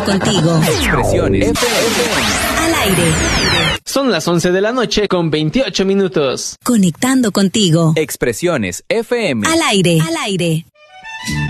Conectando contigo. Expresiones FM. Al aire. Son las 11 de la noche con 28 minutos. Conectando contigo. Expresiones FM. Al aire. Al aire.